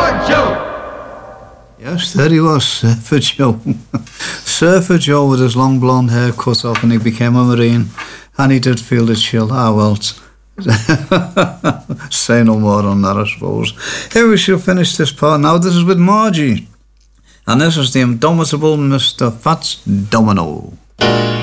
Surfer Joe! Yes, there he was, Surfer Joe. Surfer Joe with his long blonde hair cut off, and he became a Marine. And he did feel the chill. Say no more on that, I suppose. Here we shall finish this part now. This is with Margie. And this is the indomitable Mr. Fats Domino.